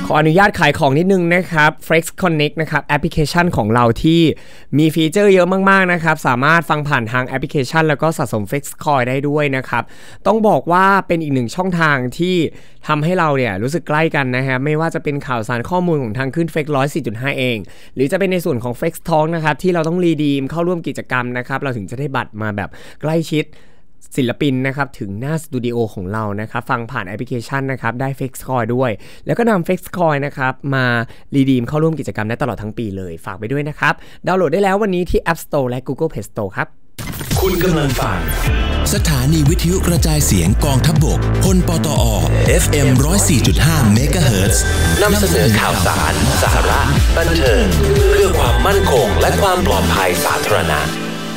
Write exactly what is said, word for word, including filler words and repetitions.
ขออนุญาตขายของนิดนึงนะครับ Flex Connect นะครับแอปพลิเคชันของเราที่มีฟีเจอร์เยอะมากๆนะครับสามารถฟังผ่านทางแอปพลิเคชันแล้วก็สะสม Flex Coin ได้ด้วยนะครับต้องบอกว่าเป็นอีกหนึ่งช่องทางที่ทำให้เราเนี่ยรู้สึกใกล้กันนะฮะไม่ว่าจะเป็นข่าวสารข้อมูลของทางขึ้น Flex หนึ่งร้อยสี่จุดห้า เองหรือจะเป็นในส่วนของ Flex Talk นะครับที่เราต้องรีดีมเข้าร่วมกิจกรรมนะครับเราถึงจะได้บัตรมาแบบใกล้ชิดศิลปินนะครับถึงหน้าสตูดิโอของเรานะครับฟังผ่านแอปพลิเคชันนะครับได้ Flex Coin ด้วยแล้วก็นำ Flex Coin นะครับมารีดีมเข้าร่วมกิจกรรมได้ตลอดทั้งปีเลยฝากไปด้วยนะครับดาวน์โหลดได้แล้ววันนี้ที่ App Store และ Google Play Store ครับคุณกำลังฟังสถานีวิทยุกระจายเสียงกองทัพบกพลปตอ เอฟ เอ็ม หนึ่งร้อยสี่จุดห้า เมกะเฮิรตซ์ นำเสนอข่าวสารสาระบันเทิงเพื่อความมั่นคงและความปลอดภัยสาธารณะ